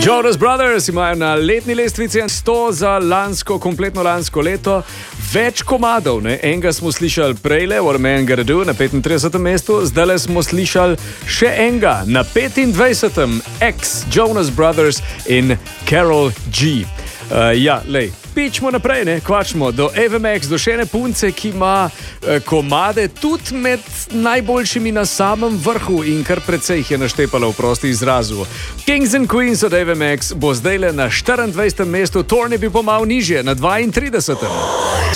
Jonas Brothers imajo na letni lestvici 100 za kompletno lansko leto. Več komadov, ne? Enega smo slišali prejle, What a Man Gotta Do na 35. mestu, zdaj smo slišali še enega na 25. X, Jonas Brothers in Karol G. Pičmo naprej, ne, kvačmo do Ave Max, do še ene punce, ki ima komade tudi med najboljšimi na samem vrhu in kar precej jih je naštepala v prosti izrazu. Kings and Queens od Ave Max bo zdajle na 24. mestu, Torn je bil pa malo nižje, na 32.